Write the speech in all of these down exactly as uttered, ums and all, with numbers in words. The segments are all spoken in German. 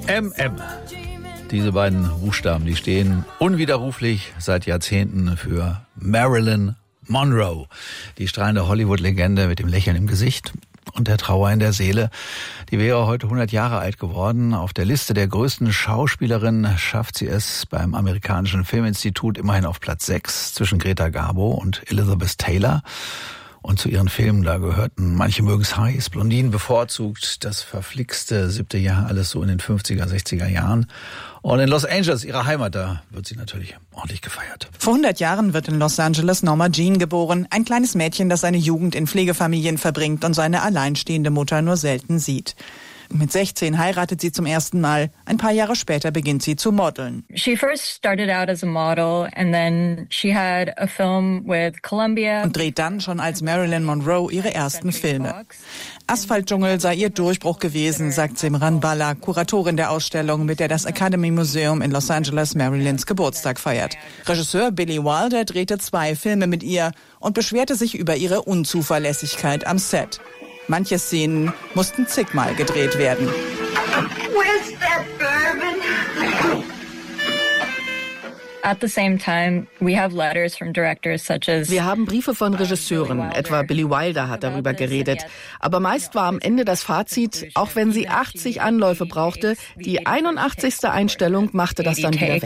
M M. Diese beiden Buchstaben, die stehen unwiderruflich seit Jahrzehnten für Marilyn Monroe. Die strahlende Hollywood-Legende mit dem Lächeln im Gesicht und der Trauer in der Seele. Die wäre heute hundert Jahre alt geworden. Auf der Liste der größten Schauspielerinnen schafft sie es beim amerikanischen Filminstitut immerhin auf Platz sechs zwischen Greta Garbo und Elizabeth Taylor. Und zu ihren Filmen, da gehörten, manche mögen es heiß, Blondinen bevorzugt, das verflixte siebte Jahr, alles so in den fünfziger, sechziger Jahren. Und in Los Angeles, ihrer Heimat, da wird sie natürlich ordentlich gefeiert. Vor hundert Jahren wird in Los Angeles Norma Jean geboren. Ein kleines Mädchen, das seine Jugend in Pflegefamilien verbringt und seine alleinstehende Mutter nur selten sieht. Mit sechzehn heiratet sie zum ersten Mal. Ein paar Jahre später beginnt sie zu modeln. She first started out as a model and then she had a film with Columbia. Und dreht dann schon als Marilyn Monroe ihre ersten Filme. Asphaltdschungel sei ihr Durchbruch gewesen, sagt Simran Bala, Kuratorin der Ausstellung, mit der das Academy Museum in Los Angeles Marilyns Geburtstag feiert. Regisseur Billy Wilder drehte zwei Filme mit ihr und beschwerte sich über ihre Unzuverlässigkeit am Set. Manche Szenen mussten zigmal gedreht werden. Where's that bourbon? At the same time, we have letters from directors such as Wir haben Briefe von Regisseuren, etwa Billy Wilder hat darüber geredet. Aber meist war am Ende das Fazit, auch wenn sie achtzig Anläufe brauchte, die einundachtzigste Einstellung machte das dann wieder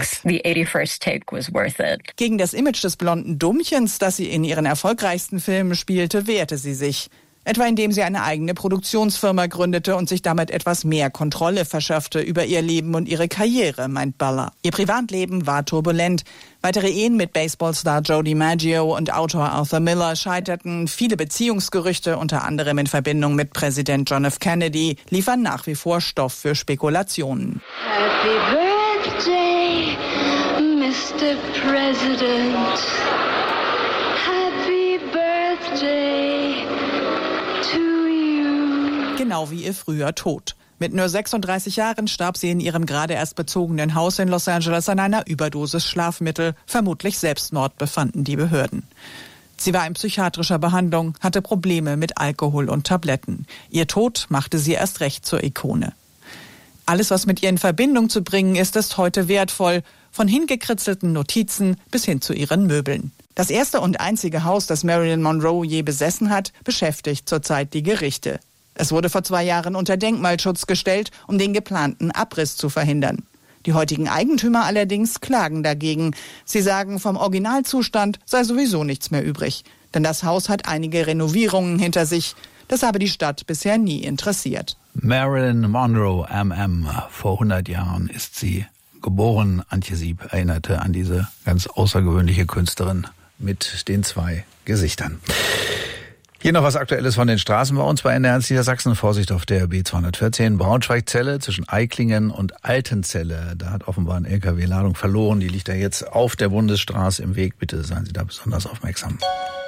weg. Gegen das Image des blonden Dummchens, das sie in ihren erfolgreichsten Filmen spielte, wehrte sie sich. Etwa indem sie eine eigene Produktionsfirma gründete und sich damit etwas mehr Kontrolle verschaffte über ihr Leben und ihre Karriere, meint Bala. Ihr Privatleben war turbulent. Weitere Ehen mit Baseballstar Joe DiMaggio und Autor Arthur Miller scheiterten. Viele Beziehungsgerüchte, unter anderem in Verbindung mit Präsident John F. Kennedy, liefern nach wie vor Stoff für Spekulationen. Happy Birthday, Mister President. Happy Birthday. Genau wie ihr früher Tod. Mit nur sechsunddreißig Jahren starb sie in ihrem gerade erst bezogenen Haus in Los Angeles an einer Überdosis Schlafmittel. Vermutlich Selbstmord, befanden die Behörden. Sie war in psychiatrischer Behandlung, hatte Probleme mit Alkohol und Tabletten. Ihr Tod machte sie erst recht zur Ikone. Alles, was mit ihr in Verbindung zu bringen ist, ist heute wertvoll. Von hingekritzelten Notizen bis hin zu ihren Möbeln. Das erste und einzige Haus, das Marilyn Monroe je besessen hat, beschäftigt zurzeit die Gerichte. Es wurde vor zwei Jahren unter Denkmalschutz gestellt, um den geplanten Abriss zu verhindern. Die heutigen Eigentümer allerdings klagen dagegen. Sie sagen, vom Originalzustand sei sowieso nichts mehr übrig. Denn das Haus hat einige Renovierungen hinter sich. Das habe die Stadt bisher nie interessiert. Marilyn Monroe, M M. Vor hundert Jahren ist sie geboren. Antje Sieb erinnerte an diese ganz außergewöhnliche Künstlerin mit den zwei Gesichtern. Hier noch was Aktuelles von den Straßen bei uns bei N D R eins Niedersachsen. Vorsicht auf der B zweihundertvierzehn Braunschweig-Zelle zwischen Eiklingen und Altenzelle. Da hat offenbar ein L K W Ladung verloren. Die liegt da jetzt auf der Bundesstraße im Weg. Bitte seien Sie da besonders aufmerksam.